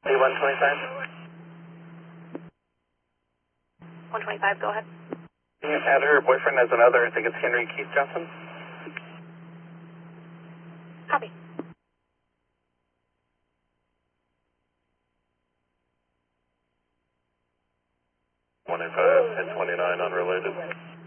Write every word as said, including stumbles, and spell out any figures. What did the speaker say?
one twenty-five. one twenty-five, go ahead. Can you add her boyfriend as another? I think it's Henry Keith Johnson. Copy. twenty-five, ten twenty-nine, unrelated.